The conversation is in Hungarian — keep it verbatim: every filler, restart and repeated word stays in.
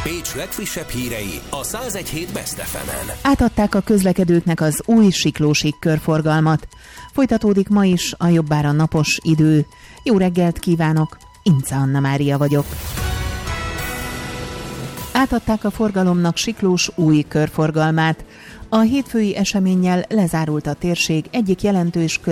Pécs legfrissebb hírei a száz egy hét Best ef emen. Átadták a közlekedőknek az új Siklósig körforgalmat. Folytatódik ma is a jobbára napos idő. Jó reggelt kívánok, Ince Anna Mária vagyok. Átadták a forgalomnak Siklós új körforgalmát. A hétfői eseménnyel lezárult a térség egyik jelentős